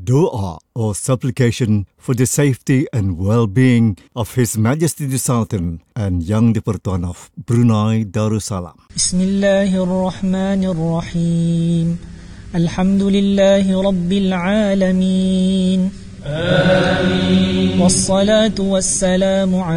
Doa or supplication for the safety and well-being of His Majesty the Sultan and Yang di-Pertuan of Brunei Darussalam. Bismillahirrahmanirrahim. Alhamdulillahi Rabbil Alamin. Amin. Wassalatu wassalamu